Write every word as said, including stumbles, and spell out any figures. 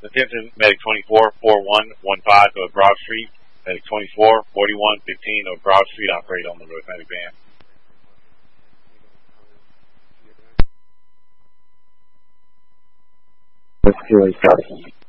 Attention, Medic twenty-four, four one one five of Broad Street. Medic twenty-four, forty-one fifteen of Broad Street, operate on the road medic van. Let's do it.